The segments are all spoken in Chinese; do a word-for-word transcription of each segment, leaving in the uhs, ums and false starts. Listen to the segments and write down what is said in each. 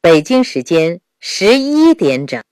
北京时间十一点整。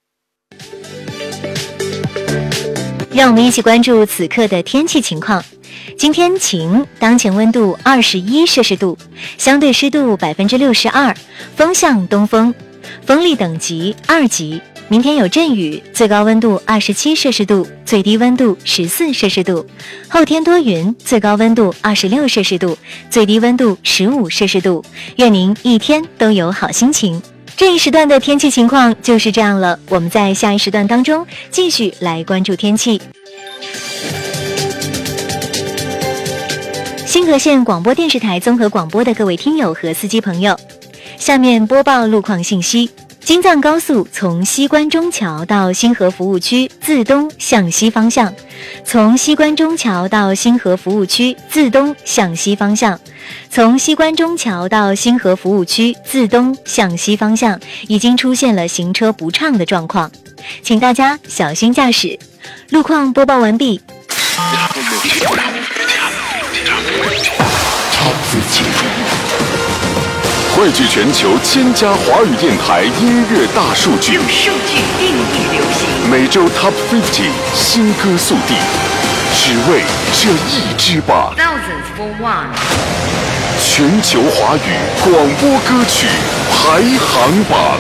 让我们一起关注此刻的天气情况。今天晴，当前温度二十一摄氏度，相对湿度百分之六十二，风向东风，风力等级二级。明天有阵雨，最高温度二十七摄氏度，最低温度十四摄氏度。后天多云，最高温度二十六摄氏度，最低温度十五摄氏度。愿您一天都有好心情。这一时段的天气情况就是这样了，我们在下一时段当中继续来关注天气。新河县广播电视台综合广播的各位听友和司机朋友，下面播报路况信息。京藏高速从西关中桥到新河服务区自东向西方向，从西关中桥到新河服务区自东向西方向，从西关中桥到新河服务区自东向西方向已经出现了行车不畅的状况，请大家小心驾驶。路况播报完毕。 汇聚全球千家华语电台音乐大数据， 用数据定义流行。 每周 Top 五十新歌速递，只为这一支榜。 Thousands for one。 全球华语广播歌曲排行榜。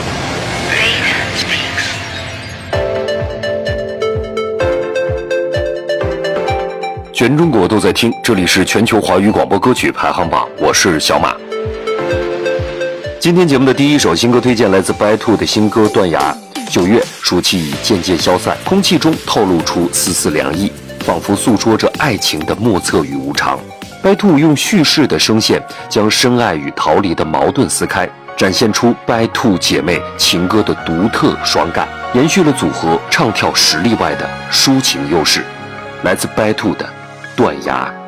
全中国都在听，这里是全球华语广播歌曲排行榜，我是小马。今天节目的第一首新歌推荐来自白兔的新歌《断崖》。九月，暑气已渐渐消散，空气中透露出丝丝凉意，仿佛诉说着爱情的莫测与无常。白兔用叙事的声线，将深爱与逃离的矛盾撕开，展现出白兔姐妹情歌的独特爽感，延续了组合唱跳实力外的抒情优势。来自白兔的《断崖》。